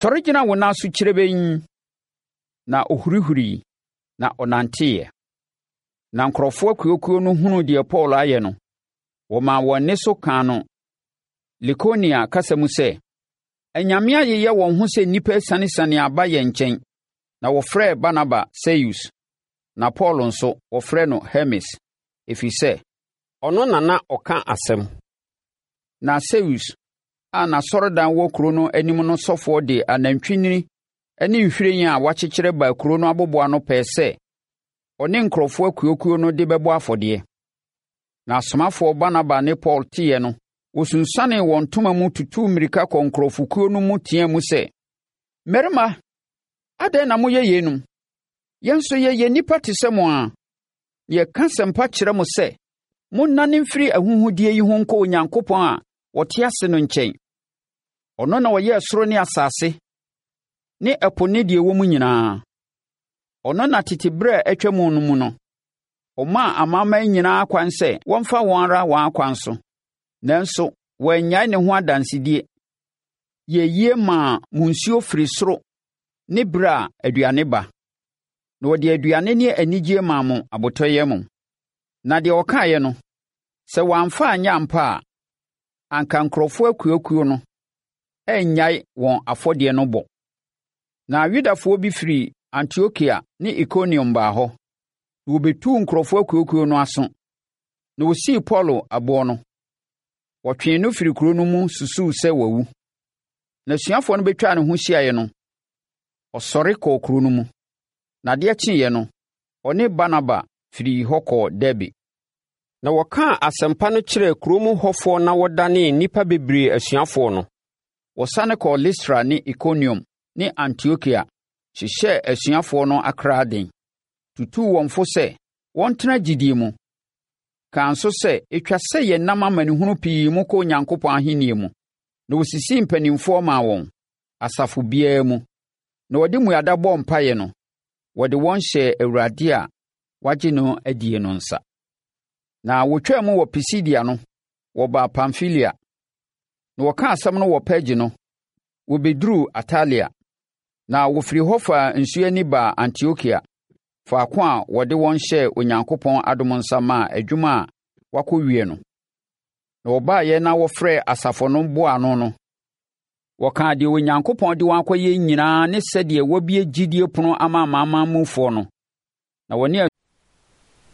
Ɔsɔre gyina wo nan so kyerɛbɛn, na ɔhurihuri, na ɔnanteeɛ. Na nkurɔfoɔ akuokuo no hunuu deɛ Paulo ayɛ no, wɔmaa wɔn nne so kaa no Likonia kasa mu sɛ, “Anyame ayeyɛ wɔn ho sɛ nnipa asiane aba yɛn nkyɛn.” Na wɔfrɛɛ Barnaba Seus, na Paulo nso wɔfrɛ no Hermes, ɛfiri sɛ, ɔno na ɔka asɛm. Na Seus a n'asɔredan wɔ kuro no anim no sɔfoɔ de anantwinini ne nhwiren a wɔakyekyere baa kuro no aboboano pɛɛ sɛ ɔne nkurɔfoɔ akuokuo no de bɛbɔ afɔdeɛ. Na asomafoɔ Barnaba ne Paulo teeɛ no, wɔsunsuanee wɔn ntoma mu tutuu mmirika kɔ nkurɔfokuo no mu teaa mu sɛ, “Mmarima, adɛn na moyɛ yeinom? Yɛn nso yɛyɛ nnipa te sɛ mo a. Yɛka asɛmpa kyerɛ mo sɛ monnane mfiri ahuhudie yi ho nkɔ Onyankopɔn a ɔte ase no nkyɛn. Ɔno na ɔyɛɛ ɔsoro ne asase ne ɛpo ne deɛ ɛwɔ mu nyinaa. Ɔno na tete berɛ a atwa mu no mu no, ɔmaa amanaman nyinaa kwan sɛ wɔmfa wɔn ara wɔn akwan so, nanso wɔannyae ne ho adansedie. Yɛyie maa mo nsuo firi soro ne berɛ a aduane ba, na wɔde aduane ne anigyeɛ maa mo abotɔeɛ mu. Na deɛ ɔkaeɛ no, sɛ wɔamfa anyɛ ampa a, anka nkurɔfoɔ akuokuo no annyae wɔn afɔdeɛ no bɔ.” Na Yudafoɔ bi firi Antiokia ne Ikoniom baa hɔ, na wɔbɛtuu nkurɔfoɔ akuokuo no aso, na wɔsii Paulo aboɔ no. Wɔtwee no firi kuro no mu susuu sɛ wawu. Na asuafoɔ no bɛtwaa ne ho hyiaeɛ no, ɔsɔre kɔɔ kuro no mu. Na adeɛ kyeeɛ no, ɔne Barnaba firii hɔ kɔɔ Derbe. Na wɔkaa asɛmpa no kyerɛɛ kurom hɔfoɔ na wɔdanee nnipa bebree asuafoɔ no. Wɔsane kɔɔ Listra ne Ikoniom ne Antiokia, hyehyɛɛ asuafoɔ no akraden, tutuu wɔn fo sɛ wɔntena gyidie mu. Kaa nso sɛ ɛtwa sɛ yɛnam amanehunu pii mu kɔ Onyankopɔn ahennie mu. Na wɔsisii mpanimfoɔ maa wɔn, asafo biara mu. Na wɔde mmuada bɔɔ mpaeɛ no, wɔde wɔn hyɛɛ Awurade a wɔagye no adie no nsa. Na wɔtwaa mu wɔ Pisidia no, wɔbaa Pamfilia. Na wɔkaa asɛm no wɔ Perge no, wɔbɛduruu Atalia. Na wɔfiri hɔ faa nsuo ani baa Antiokia, faako a wɔde wɔn hyɛɛ Onyankopɔn adom nsa maa adwuma a wɔakɔwie no. Na wɔbaeɛ na wɔfrɛɛ asafo no boaa ano no. Wɔkaa deɛ Onyankopɔn de wɔn akɔyɛ nyinaa ne sɛdeɛ wɔabue gyidie pono ama amanamanmufoɔ no. Na wɔne